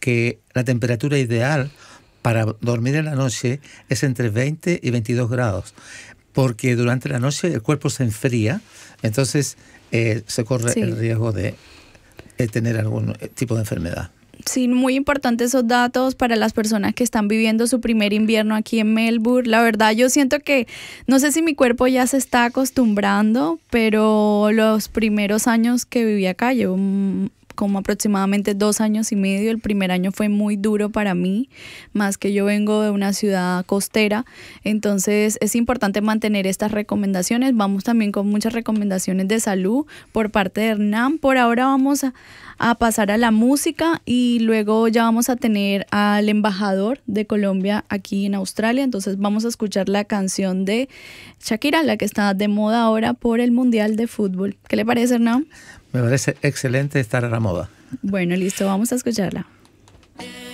que la temperatura ideal para dormir en la noche es entre 20 y 22 grados, porque durante la noche el cuerpo se enfría, entonces se corre el riesgo de tener algún tipo de enfermedad. Sí, muy importantes esos datos para las personas que están viviendo su primer invierno aquí en Melbourne. La verdad, yo siento que, no sé si mi cuerpo ya se está acostumbrando, pero los primeros años que viví acá, llevo como aproximadamente 2 años y medio. El primer año fue muy duro para mí, más que yo vengo de una ciudad costera, entonces es importante mantener estas recomendaciones. Vamos también con muchas recomendaciones de salud por parte de Hernán. Por ahora vamos a pasar a la música y luego ya vamos a tener al embajador de Colombia aquí en Australia, entonces vamos a escuchar la canción de Shakira, la que está de moda ahora por el Mundial de Fútbol. ¿Qué le parece, Hernán? Me parece excelente estar a la moda. Bueno, listo, vamos a escucharla.